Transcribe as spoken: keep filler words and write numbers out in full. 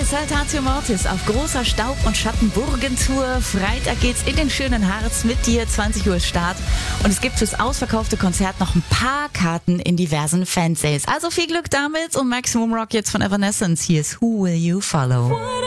Saltatio Mortis auf großer Staub- und Schattenburgen-Tour. Freitag geht's in den schönen Harz mit dir, zwanzig Uhr Start. Und es gibt fürs ausverkaufte Konzert noch ein paar Karten in diversen Fansales. Also viel Glück damit und Maximum Rock jetzt von Evanescence. Hier ist Who Will You Follow?